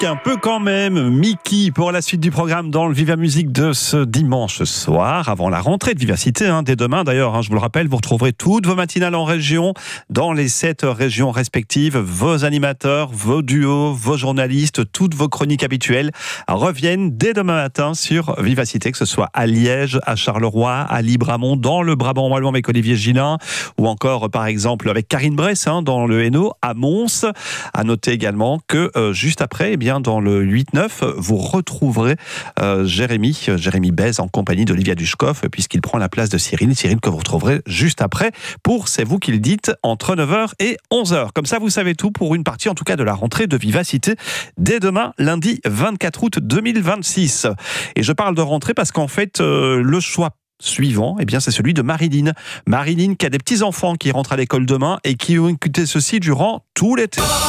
musique, un peu quand même. Mickey pour la suite du programme dans le Viva Musique de ce dimanche soir, avant la rentrée de Vivacité, dès demain d'ailleurs, je vous le rappelle, vous retrouverez toutes vos matinales en région, dans les 7 régions respectives. Vos animateurs, vos duos, vos journalistes, toutes vos chroniques habituelles reviennent dès demain matin sur Vivacité, que ce soit à Liège, à Charleroi, à Libramont, dans le Brabant wallon avec Olivier Gillin, ou encore par exemple avec Karine Bress dans le Hainaut, à Mons. À noter également que juste après, dans le 8-9, vous retrouverez Jérémy Bez en compagnie d'Olivia Dushkov, puisqu'il prend la place de Cyril que vous retrouverez juste après pour C'est vous qui le dites, entre 9h et 11h. Comme ça, vous savez tout pour une partie en tout cas de la rentrée de Vivacité dès demain, lundi 24 août 2026. Et je parle de rentrée parce qu'en fait, le choix suivant, c'est celui de Marilyn. Marilyn qui a des petits-enfants qui rentrent à l'école demain et qui ont écouté ceci durant tout l'été.